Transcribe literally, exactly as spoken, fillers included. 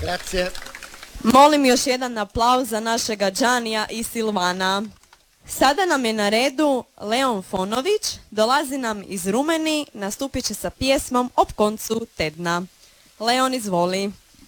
Grazie. Molim još jedan aplauz za našega Đanija i Silvana. Sada nam je na redu Leon Fonović, dolazi nam iz Rumeni, nastupit će sa pjesmom Ob koncu tedna. Leon, izvoli.